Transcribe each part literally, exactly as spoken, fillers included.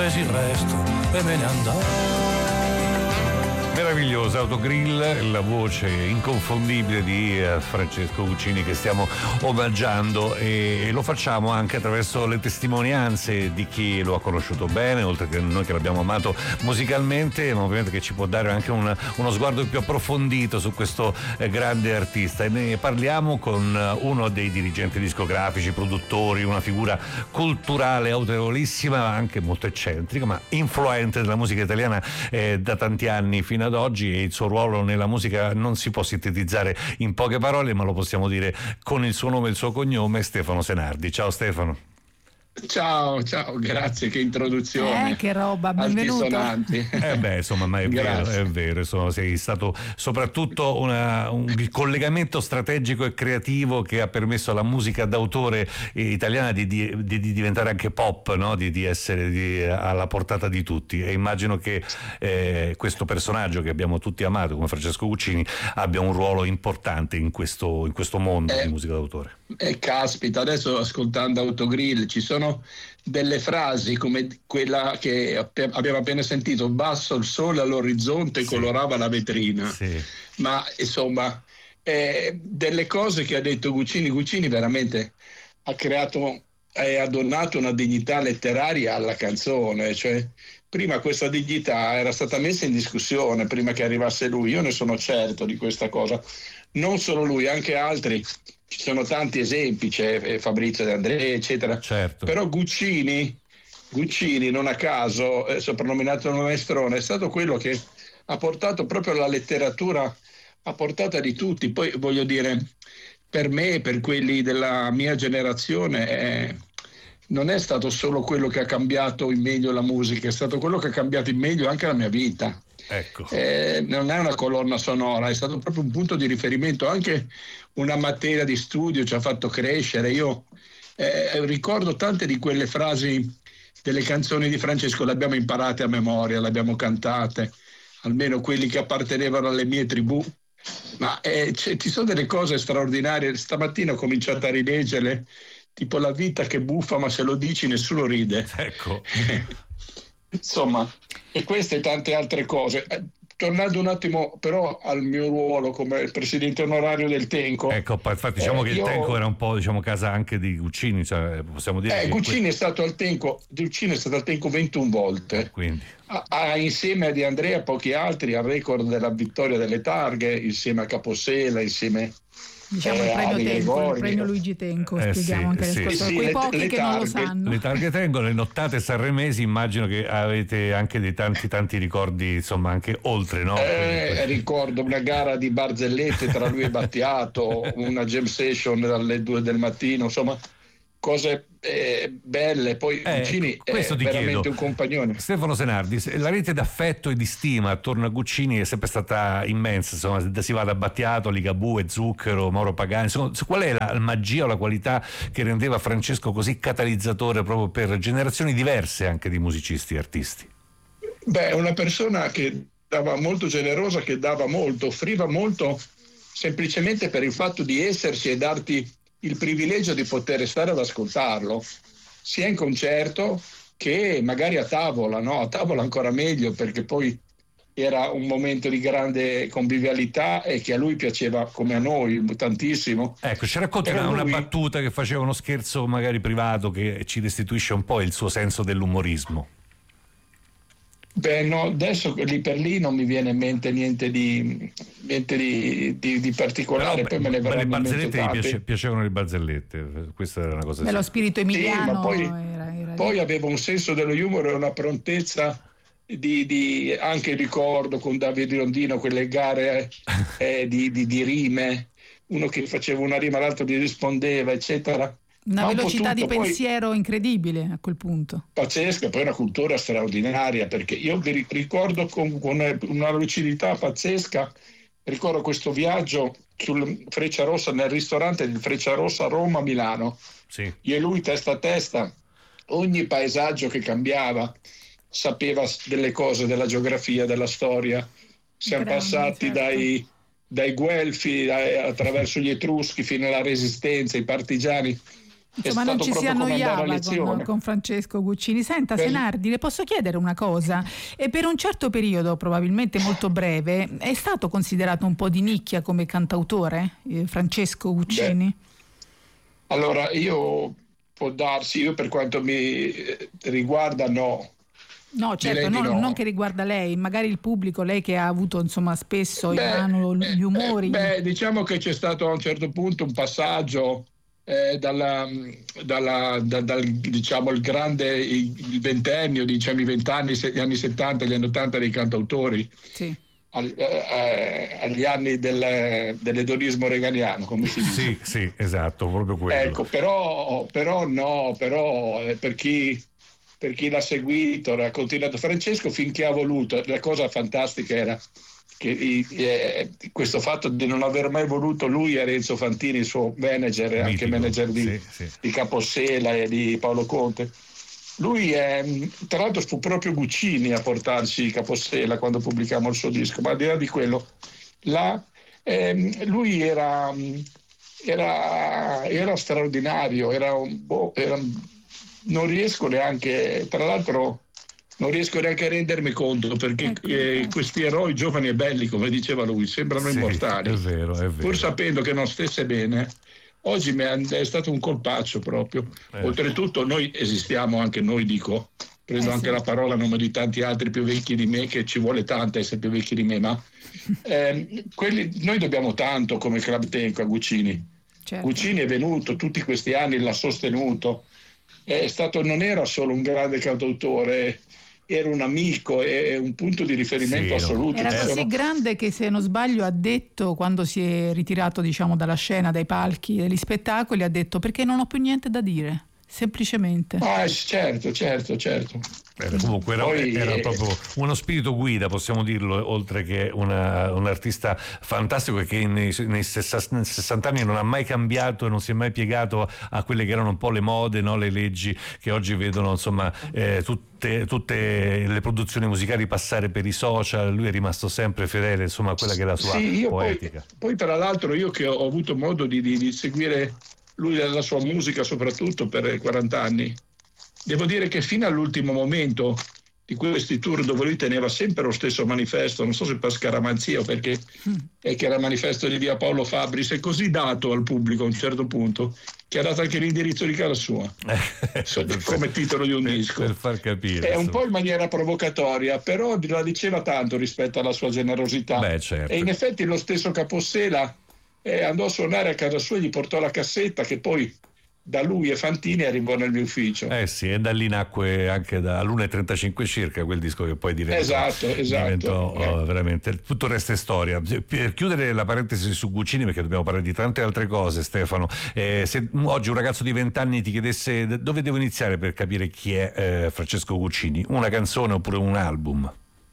presi il resto e me ne andai. Meravigliosa Autogrill, la voce inconfondibile di Francesco Guccini che stiamo omaggiando, e lo facciamo anche attraverso le testimonianze di chi lo ha conosciuto bene, oltre che noi che l'abbiamo amato musicalmente, ma ovviamente che ci può dare anche un, uno sguardo più approfondito su questo grande artista. E ne parliamo con uno dei dirigenti discografici, produttori, una figura culturale autorevolissima, anche molto eccentrica, ma influente della musica italiana eh, da tanti anni fino ad oggi, e il suo ruolo nella musica non si può sintetizzare in poche parole, ma lo possiamo dire con il suo nome e il suo cognome: Stefano Senardi. Ciao Stefano. Ciao, ciao, grazie, che introduzione. Eh, che roba, benvenuto. Altisonanti. Eh beh, insomma, ma è vero, è vero, insomma, sei stato soprattutto una, un collegamento strategico e creativo che ha permesso alla musica d'autore italiana di, di, di diventare anche pop, no? di, di essere di, alla portata di tutti, e immagino che eh, questo personaggio che abbiamo tutti amato come Francesco Guccini abbia un ruolo importante in questo, in questo mondo eh, di musica d'autore. Eh, caspita, adesso ascoltando Autogrill ci sono delle frasi come quella che abbiamo appena sentito: basso il sole all'orizzonte, sì, colorava la vetrina, sì. Ma insomma eh, delle cose che ha detto Guccini. Guccini veramente ha creato e ha donato una dignità letteraria alla canzone, cioè prima questa dignità era stata messa in discussione prima che arrivasse lui, io ne sono certo di questa cosa. Non solo lui, anche altri, ci sono tanti esempi, c'è Fabrizio De André eccetera, certo. Però Guccini Guccini non a caso eh, soprannominato maestrone, è stato quello che ha portato proprio la letteratura a portata di tutti. Poi voglio dire, per me, per quelli della mia generazione, eh, non è stato solo quello che ha cambiato in meglio la musica, è stato quello che ha cambiato in meglio anche la mia vita. Ecco. Eh, non è una colonna sonora, è stato proprio un punto di riferimento, anche una materia di studio ci ha fatto crescere. Io eh, ricordo tante di quelle frasi delle canzoni di Francesco, le abbiamo imparate a memoria, le abbiamo cantate, almeno quelli che appartenevano alle mie tribù, ma eh, ci sono delle cose straordinarie. Stamattina ho cominciato a rileggerle, tipo la vita che buffa, ma se lo dici nessuno ride. Ecco. Insomma, e queste e tante altre cose. Eh, tornando un attimo però al mio ruolo come presidente onorario del Tenco. Ecco, infatti diciamo eh, che io... il Tenco era un po', diciamo, casa anche di Guccini, cioè possiamo dire. Eh, che Guccini que... è stato al Tenco, Guccini è stato al Tenco ventuno volte. Quindi. Ha, ha, insieme a Di Andrea e pochi altri al record della vittoria delle targhe, insieme a Capossela, insieme diciamo eh, il premio Adi Tenco, Gregori. il premio Luigi Tenco, eh, spieghiamo sì, anche sì. le Sì, quei le, pochi le che targhe, non lo sanno. Le targhe Tenco, le nottate sanremesi, immagino che avete anche dei tanti tanti ricordi, insomma, anche oltre, no? Eh, ricordo una gara di barzellette tra lui e Battiato, una jam session dalle due del mattino, insomma cose eh, belle. Poi eh, Guccini è veramente chiedo, un compagnone. Stefano Senardi, la rete d'affetto e di stima attorno a Guccini è sempre stata immensa, insomma, si va da Battiato, Ligabue, Zucchero, Mauro Pagani, insomma, qual è la magia o la qualità che rendeva Francesco così catalizzatore proprio per generazioni diverse anche di musicisti e artisti? Beh, una persona che dava molto generosa, che dava molto, offriva molto semplicemente per il fatto di esserci e darti il privilegio di poter stare ad ascoltarlo, sia in concerto che magari a tavola, no? A tavola ancora meglio, perché poi era un momento di grande convivialità e che a lui piaceva come a noi tantissimo. Ecco, ci racconti una, lui... una battuta che faceva, uno scherzo magari privato che ci restituisce un po' il suo senso dell'umorismo. Beh, no, adesso lì per lì non mi viene in mente niente di, niente di, di, di particolare. Però, poi me ne ma le barzellette mi piace, piacevano le barzellette, questa era una cosa. Bello spirito emiliano. Sì, ma poi, era, era poi aveva un senso dello humor e una prontezza di, di anche ricordo con Davide Rondino quelle gare eh, di, di, di rime, uno che faceva una rima, l'altro gli rispondeva, eccetera. Una Ma velocità un di tutto, pensiero poi, incredibile a quel punto. Pazzesca, poi una cultura straordinaria, perché io vi ricordo con, con una lucidità pazzesca, ricordo questo viaggio sul Frecciarossa, nel ristorante del Frecciarossa a Roma, Milano. Sì. Io e lui testa a testa, ogni paesaggio che cambiava sapeva delle cose della geografia, della storia. Siamo Grande, passati certo. dai, dai Guelfi dai, attraverso gli Etruschi fino alla Resistenza, i partigiani. Insomma, non ci si annoiava con, con Francesco Guccini. Senta, per... Senardi, le posso chiedere una cosa? E per un certo periodo, probabilmente molto breve, è stato considerato un po' di nicchia come cantautore, eh, Francesco Guccini? Beh, allora, io può darsi, io per quanto mi riguarda no. No, certo, non, no. non che riguarda lei, magari il pubblico, lei che ha avuto insomma spesso beh, in mano gli umori. Beh, diciamo che c'è stato a un certo punto un passaggio eh, dalla, dalla, da, dal diciamo il grande il ventennio, diciamo i vent'anni, gli anni settanta, gli anni ottanta dei cantautori, sì. al, eh, agli anni del, dell'edonismo reganiano, come si dice. Sì, sì, esatto, proprio quello. Ecco, però, però no, però eh, per chi per chi l'ha seguito, ha continuato Francesco finché ha voluto. La cosa fantastica era che eh, questo fatto di non aver mai voluto lui e Renzo Fantini, il suo manager, e anche manager di, sì, sì. di Capossela e di Paolo Conte. Lui, eh, tra l'altro, fu proprio Guccini a portarci Capossela quando pubblicammo il suo disco, ma al di là di quello, là, eh, lui era, era, era straordinario, era un boh, era non riesco neanche, tra l'altro non riesco neanche a rendermi conto perché ecco, eh, questi eroi giovani e belli, come diceva lui, sembrano sì, immortali, è vero, è vero. Pur sapendo che non stesse bene. Oggi mi è stato un colpaccio proprio. Eh. Oltretutto noi esistiamo anche noi, dico, prendo eh, anche sì. la parola a nome di tanti altri più vecchi di me, che ci vuole tanto essere più vecchi di me, ma eh, quelli, noi dobbiamo tanto come Club Tenco a Guccini. Certo. Guccini è venuto, tutti questi anni l'ha sostenuto. È stato, non era solo un grande cantautore, era un amico e un punto di riferimento sì, assoluto. Era così sono... grande che, se non sbaglio, ha detto, quando si è ritirato diciamo dalla scena, dai palchi, degli spettacoli, ha detto: perché non ho più niente da dire, semplicemente. Ah, certo, certo, certo. Eh, comunque era, Poi, era proprio uno spirito guida, possiamo dirlo, oltre che una, un artista fantastico che nei, nei sessanta anni non ha mai cambiato e non si è mai piegato a quelle che erano un po' le mode, no? Le leggi che oggi vedono insomma eh, tutte, tutte le produzioni musicali passare per i social. Lui è rimasto sempre fedele insomma a quella che è la sua sì, io poetica. Poi, poi tra l'altro io che ho avuto modo di, di, di seguire lui e la sua musica soprattutto per quaranta anni, devo dire che fino all'ultimo momento di questi tour, dove lui teneva sempre lo stesso manifesto, non so se per scaramanzia o perché è che era il manifesto di via Paolo Fabri, si è così dato al pubblico a un certo punto che ha dato anche l'indirizzo di casa sua come titolo di un per, disco, per far capire è un po' in maniera provocatoria, però la diceva tanto rispetto alla sua generosità. Beh, certo. E in effetti lo stesso Capossela eh, andò a suonare a casa sua e gli portò la cassetta che poi da lui e Fantini arrivò nel mio ufficio. Eh sì, e da lì nacque anche da all'una e trentacinque circa quel disco che poi diventò, esatto, esatto. diventò eh. oh, veramente, tutto il resto è storia. Per chiudere la parentesi su Guccini, perché dobbiamo parlare di tante altre cose, Stefano, eh, se oggi un ragazzo di vent'anni ti chiedesse dove devo iniziare per capire chi è eh, Francesco Guccini, una canzone oppure un album?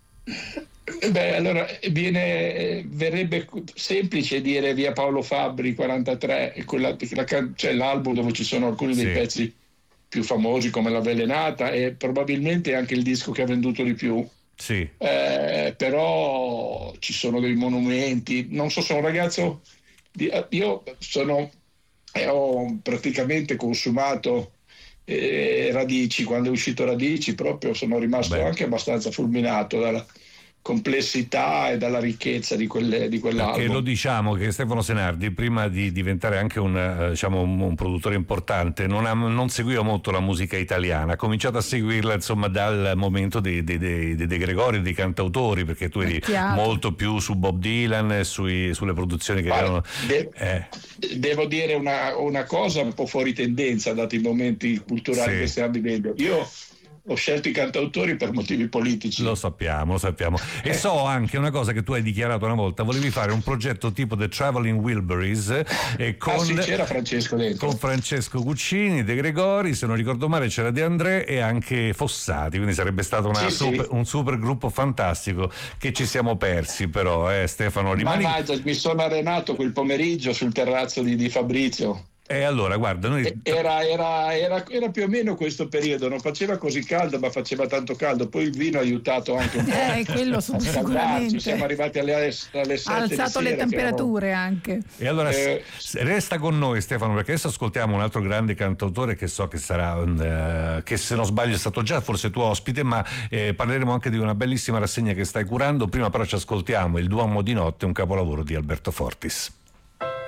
Beh, allora viene, verrebbe semplice dire via Paolo Fabri quarantatré, quella, la, cioè l'album dove ci sono alcuni dei sì. pezzi più famosi come L'Avvelenata, e probabilmente anche il disco che ha venduto di più. Sì. Eh, però ci sono dei monumenti. Non so, sono un ragazzo di, io sono eh, ho praticamente consumato eh, Radici, quando è uscito Radici proprio sono rimasto Beh. anche abbastanza fulminato dalla complessità e dalla ricchezza di, quelle, di quell'album. Perché lo diciamo che Stefano Senardi, prima di diventare anche un, diciamo, un, un produttore importante, non, ha, non seguiva molto la musica italiana, ha cominciato a seguirla insomma dal momento dei, dei, dei, dei De Gregori, dei cantautori, perché tu eri molto più su Bob Dylan, sui, sulle produzioni che Guarda, erano... De- eh. Devo dire una, una cosa un po' fuori tendenza, dati i momenti culturali sì. che stiamo vivendo. Io ho scelto i cantautori per motivi politici. Lo sappiamo, lo sappiamo. E so anche una cosa che tu hai dichiarato una volta: volevi fare un progetto tipo The Traveling Wilburys e con, ah sì, c'era Francesco dentro. Con Francesco Guccini, De Gregori, se non ricordo male c'era De André e anche Fossati, quindi sarebbe stato una sì, super, sì. un super gruppo fantastico che ci siamo persi però, eh, Stefano. Rimani... Ma, ma mi sono arenato quel pomeriggio sul terrazzo di, di Fabrizio. E allora, guarda, noi... era, era, era, era più o meno questo periodo, non faceva così caldo, ma faceva tanto caldo. Poi il vino ha aiutato anche un po'. Eh, quello a sicuramente. Siamo arrivati alle, alle sette ha alzato le temperature erano... anche. E allora eh... resta con noi, Stefano, perché adesso ascoltiamo un altro grande cantautore che so che sarà, uh, che se non sbaglio è stato già forse tuo ospite, ma eh, parleremo anche di una bellissima rassegna che stai curando. Prima però ci ascoltiamo Il Duomo di notte, un capolavoro di Alberto Fortis.